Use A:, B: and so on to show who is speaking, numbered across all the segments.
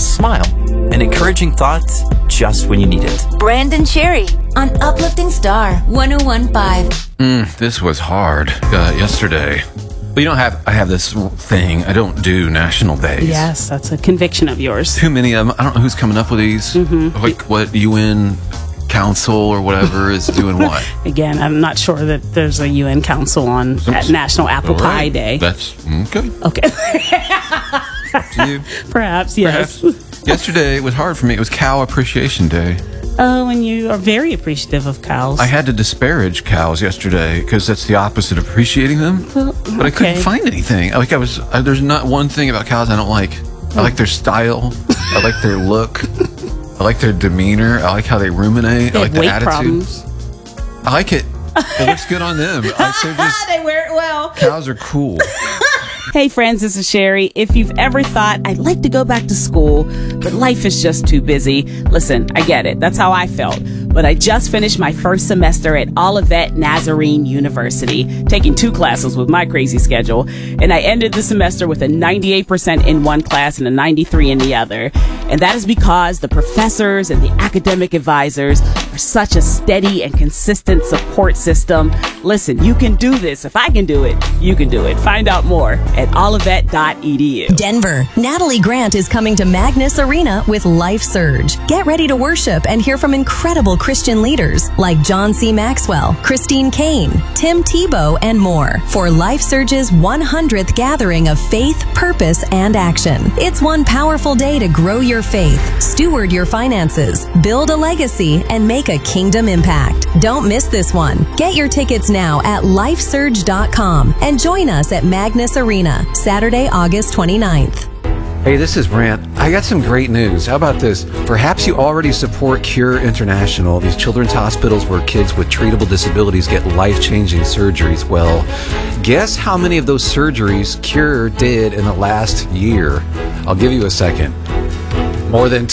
A: smile, and encouraging thoughts just when you need it.
B: Brandon Cherry on Uplifting Star 101.5.
C: This was hard yesterday. But I have this thing. I don't do national days.
D: Yes, that's a conviction of yours.
C: Too many of them. I don't know who's coming up with these. Like what UN Council or whatever is doing what.
D: Again, I'm not sure that there's a UN Council on National Apple Pie Day.
C: That's okay.
D: Okay.
C: Do you?
D: Perhaps, yes.
C: Perhaps. Yesterday was hard for me. It was Cow Appreciation Day.
D: Oh, and you are very appreciative of cows.
C: I had to disparage cows yesterday because that's the opposite of appreciating them.
D: Well,
C: but I couldn't find anything. There's not one thing about cows I don't like. I like their style. I like their look. I like their demeanor. I like how they ruminate. I like the attitude.
D: Problems.
C: I like it. It looks good on them.
D: They wear it well.
C: Cows are cool.
D: Hey friends, this is Sherry. If you've ever thought, I'd like to go back to school, but life is just too busy, listen, I get it. That's how I felt. But I just finished my first semester at Olivet Nazarene University, taking 2 classes with my crazy schedule, and I ended the semester with a 98% in one class and a 93 in the other. And that is because the professors and the academic advisors are such a steady and consistent support system. Listen, you can do this. If I can do it, you can do it. Find out more at olivet.edu.
E: Denver, Natalie Grant is coming to Magnus Arena with Life Surge. Get ready to worship and hear from incredible Christian leaders like John C. Maxwell, Christine Kane, Tim Tebow, and more for Life Surge's 100th gathering of faith, purpose, and action. It's one powerful day to grow your faith, steward your finances, build a legacy, and make a kingdom impact. Don't miss this one. Get your tickets now at lifesurge.com and join us at Magnus Arena, Saturday, August 29th.
C: Hey, this is Brant. I got some great news. How about this? Perhaps you already support Cure International, these children's hospitals where kids with treatable disabilities get life-changing surgeries. Well, guess how many of those surgeries Cure did in the last year? I'll give you a second. More than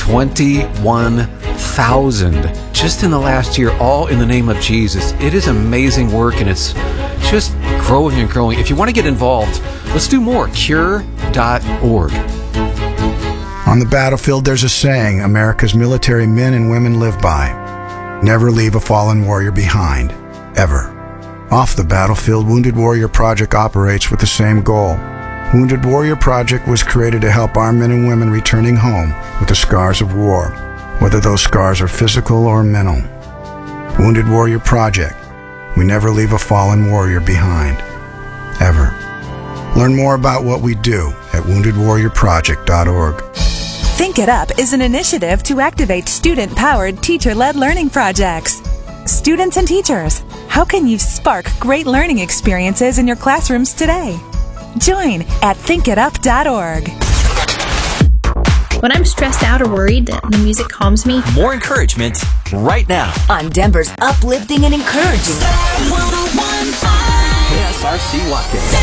C: 21,000 just in the last year, all in the name of Jesus. It is amazing work, and it's just growing and growing. If you want to get involved, let's do more. Cure.org.
F: On the battlefield, there's a saying America's military men and women live by. Never leave a fallen warrior behind, ever. Off the battlefield, Wounded Warrior Project operates with the same goal. Wounded Warrior Project was created to help our men and women returning home with the scars of war, whether those scars are physical or mental. Wounded Warrior Project. We never leave a fallen warrior behind, ever. Learn more about what we do at woundedwarriorproject.org.
G: Think It Up is an initiative to activate student-powered, teacher-led learning projects. Students and teachers, how can you spark great learning experiences in your classrooms today? Join at thinkitup.org.
H: When I'm stressed out or worried, the music calms me.
A: More encouragement right now
B: On Denver's uplifting and encouraging
A: KSRC Watkins.